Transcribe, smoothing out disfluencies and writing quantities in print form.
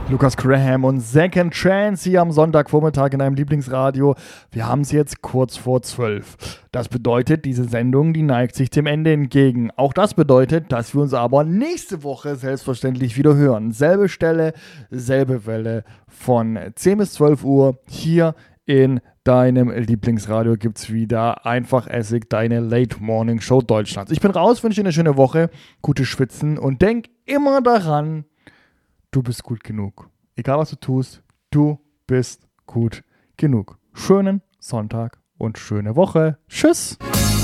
Lukas Graham und Second Chance hier am Sonntagvormittag in einem Lieblingsradio. Wir haben es jetzt kurz vor 12. Das bedeutet, diese Sendung, die neigt sich dem Ende entgegen. Auch das bedeutet, dass wir uns aber nächste Woche selbstverständlich wieder hören. Selbe Stelle, selbe Welle von 10 bis 12 Uhr hier in deinem Lieblingsradio gibt's wieder Einfach Essig, deine Late Morning Show Deutschlands. Ich bin raus, wünsche dir eine schöne Woche, gute Schwitzen und denk immer daran, du bist gut genug. Egal was du tust, du bist gut genug. Schönen Sonntag und schöne Woche. Tschüss.